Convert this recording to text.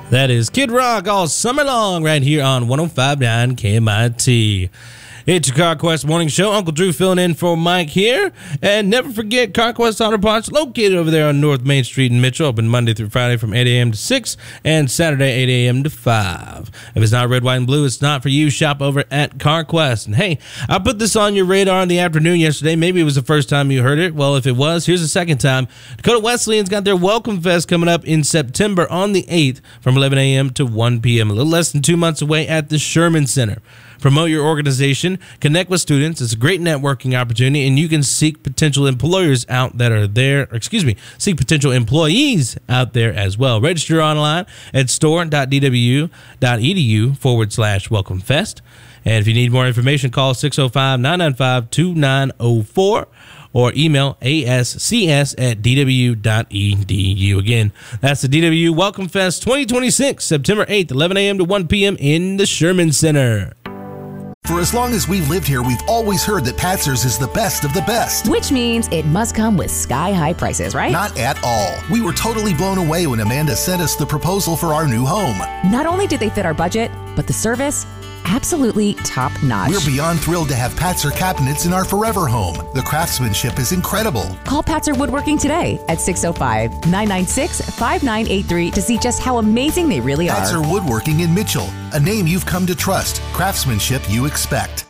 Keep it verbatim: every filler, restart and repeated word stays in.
That is Kid Rock all summer long right here on one oh five point nine K M I T. It's your CarQuest Morning Show. Uncle Drew filling in for Mike here. And never forget, CarQuest Auto Parts located over there on North Main Street in Mitchell, open Monday through Friday from eight a.m. to six and Saturday eight a.m. to five. If it's not red, white, and blue, it's not for you. Shop over at CarQuest. And hey, I put this on your radar in the afternoon yesterday. Maybe it was the first time you heard it. Well, if it was, here's the second time. Dakota Wesleyan's got their Welcome Fest coming up in September on the eighth from eleven a.m. to one p.m. A little less than two months away at the Sherman Center. Promote your organization, connect with students. It's a great networking opportunity, and you can seek potential employers out that are there, or excuse me, seek potential employees out there as well. Register online at store.dwu.edu forward slash welcome fest. And if you need more information, call six oh five, nine nine five, two nine oh four or email ascs at dw.edu. Again, that's the D W Welcome Fest twenty twenty-six, September eighth, eleven a.m. to one p.m. in the Sherman Center. For as long as we've lived here, we've always heard that Patzer's is the best of the best. Which means it must come with sky-high prices, right? Not at all. We were totally blown away when Amanda sent us the proposal for our new home. Not only did they fit our budget, but the service, absolutely top-notch. We're beyond thrilled to have Patzer cabinets in our forever home. The craftsmanship is incredible. Call Patzer Woodworking today at six oh five, nine nine six, five nine eight three to see just how amazing they really are. Patzer Woodworking in Mitchell, a name you've come to trust, craftsmanship you expect.